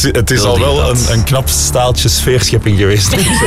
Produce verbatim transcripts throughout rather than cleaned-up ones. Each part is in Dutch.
het, het is al wel een, een knap staaltje sfeerschepping geweest.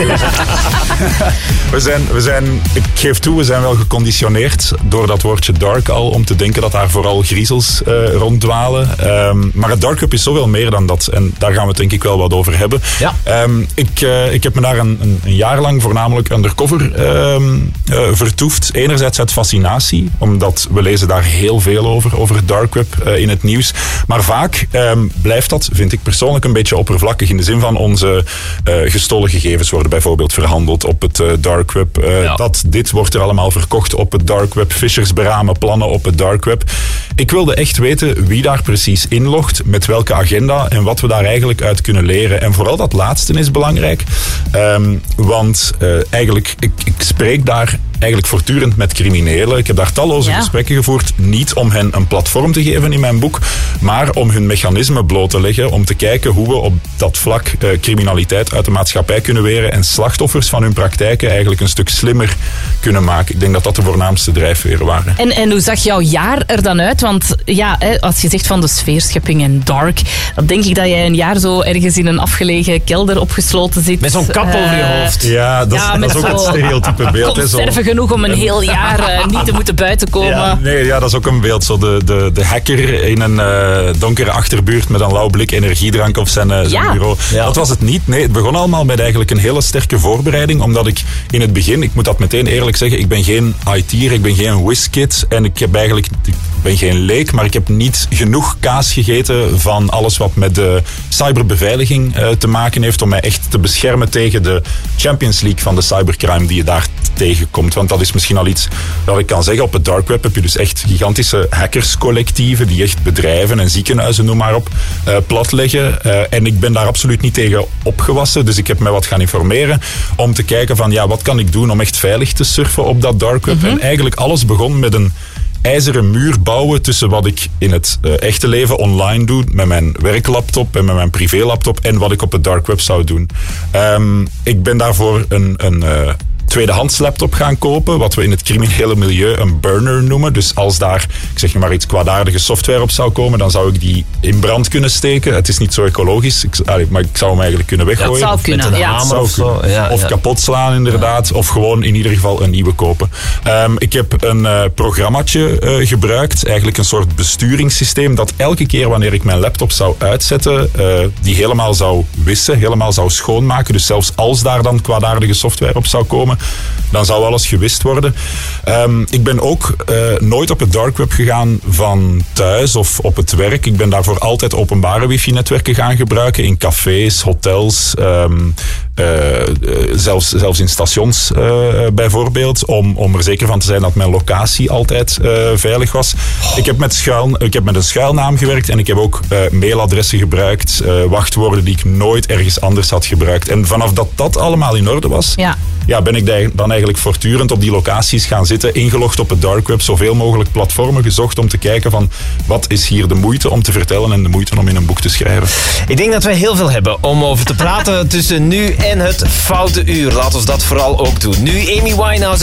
we zijn, we zijn, ik geef toe, we zijn wel geconditioneerd door dat woordje dark al, om te denken dat daar vooral griezels uh, ronddwalen. Um, maar het dark web is zoveel meer dan dat. En daar gaan we het denk ik wel wat over hebben. Ja. Um, ik, uh, ik heb me daar een, een, een jaar lang voornamelijk undercover um, uh, vertoefd. Enerzijds uit fascinatie, omdat we lezen daar heel veel over, over het dark web uh, in het nieuws. Maar vaak um, blijft dat, vind ik persoonlijk, een beetje oppervlakkig. In de zin van onze uh, gestolen gegevens worden bijvoorbeeld verhandeld op het uh, dark web. Uh, ja. Dat, dit wordt er allemaal verkocht op het dark web. Fishers beramen plannen op het dark web. Ik wilde echt weten wie daar precies inlogt, met welke agenda en wat we daar eigenlijk uit kunnen leren. En vooral dat laatste is belangrijk. Um, want uh, eigenlijk, ik, ik spreek daar eigenlijk voortdurend met criminelen. Ik heb daar talloze ja. gesprekken gevoerd. Niet om hen een platform te geven in mijn boek, maar om hun mechanismen bloot te leggen. Om te kijken hoe we op dat vlak uh, criminaliteit uit de maatschappij kunnen weren en slachtoffers van hun praktijken eigenlijk een stuk slimmer kunnen maken. Ik denk dat dat de voornaamste drijfveren waren. En, en hoe zag jouw jaar er dan uit? Want ja, hè, als je zegt van de sfeerschepping en dark, dan denk ik dat jij een jaar zo ergens in een afgelegen kelder opgesloten zit. Met zo'n kap uh, over je hoofd. Ja, dat, ja, dat is ook het stereotype beeld. Conserve genoeg om een heel jaar uh, niet te moeten buiten komen. Ja, nee, ja, dat is ook een beeld. Zo de, de, de hacker in een uh, donkere achterbuurt met een lauw blik energiedrank op zijn, uh, zijn ja. bureau. Ja. Dat was het niet. Nee, het begon allemaal met eigenlijk een hele sterke voorbereiding. Omdat ik in het begin, ik moet dat meteen eerlijk zeggen, ik ben geen I T'er, ik ben geen whiskid. En ik heb eigenlijk, ik ben geen leek, maar ik heb niet genoeg kaas gegeten van alles wat met de cyberbeveiliging uh, te maken heeft om mij echt te beschermen tegen de Champions League van de cybercrime die je daar tegenkomt. Want dat is misschien al iets dat ik kan zeggen. Op het dark web heb je dus echt gigantische hackerscollectieven die echt bedrijven en ziekenhuizen, noem maar op, uh, platleggen. Uh, en ik ben daar absoluut niet tegen opgewassen. Dus ik heb mij wat gaan informeren om te kijken van ja, wat kan ik doen om echt veilig te surfen op dat dark web. Mm-hmm. En eigenlijk alles begon met een ijzeren muur bouwen tussen wat ik in het uh, echte leven online doe, met mijn werklaptop en met mijn privélaptop, en wat ik op het dark web zou doen. Um, ik ben daarvoor een, een uh, tweedehands laptop gaan kopen, wat we in het criminele milieu een burner noemen. Dus als daar, ik zeg maar iets kwaadaardige software op zou komen, dan zou ik die in brand kunnen steken. Het is niet zo ecologisch, ik, allee, maar ik zou hem eigenlijk kunnen weggooien. Dat zou kunnen, met een ja. hamer of zo. Ja, of ja. kapot slaan inderdaad, ja. Of gewoon in ieder geval een nieuwe kopen. Um, ik heb een uh, programmaatje uh, gebruikt, eigenlijk een soort besturingssysteem dat elke keer wanneer ik mijn laptop zou uitzetten, uh, die helemaal zou wissen, helemaal zou schoonmaken. Dus zelfs als daar dan kwaadaardige software op zou komen, dan zou alles gewist worden. Um, ik ben ook uh, nooit op het dark web gegaan van thuis of op het werk. Ik ben daarvoor altijd openbare wifi-netwerken gaan gebruiken in cafés, hotels, um, uh, zelfs, zelfs in stations uh, bijvoorbeeld, om, om er zeker van te zijn dat mijn locatie altijd uh, veilig was. Oh. Ik heb met schuil, ik heb met een schuilnaam gewerkt en ik heb ook uh, mailadressen gebruikt, uh, wachtwoorden die ik nooit ergens anders had gebruikt. En vanaf dat dat allemaal in orde was, ja. Ja, ben ik dan eigenlijk voortdurend op die locaties gaan zitten, ingelogd op het dark web, zoveel mogelijk platformen gezocht om te kijken van wat is hier de moeite om te vertellen en de moeite om in een boek te schrijven. Ik denk dat wij heel veel hebben om over te praten tussen nu en het Foute Uur. Laat ons dat vooral ook doen. Nu Amy Winehouse.